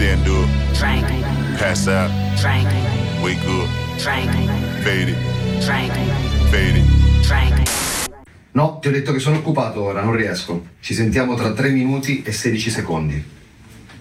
then do it. Drink. Pass out. Drink. Wake up. Drink. Fade it. Drink. Fade it. Drink. No, ti ho detto che sono occupato ora, non riesco. Ci sentiamo tra 3 minuti e 16 secondi.